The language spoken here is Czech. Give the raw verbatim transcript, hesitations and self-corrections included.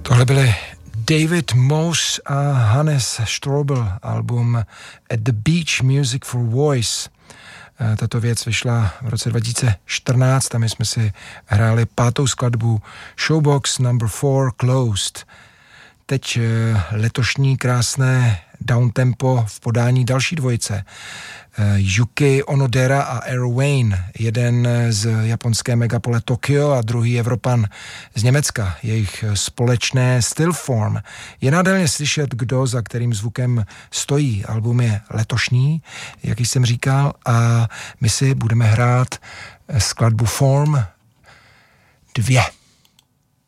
Tohle byly David Moos a Hannes Strobel, album At the Beach Music for Voice. Tato věc vyšla v roce dva tisíce čtrnáct a my jsme si hráli pátou skladbu Showbox number four Closed. Teď letošní krásné downtempo v podání další dvojice. Yuki Onodera a Aero Wayne, jeden z japonské megapole Tokio a druhý Evropan z Německa. Jejich společné Stillform je nádelně slyšet, kdo za kterým zvukem stojí. Album je letošní, jak jsem říkal, a my si budeme hrát skladbu Form dvě.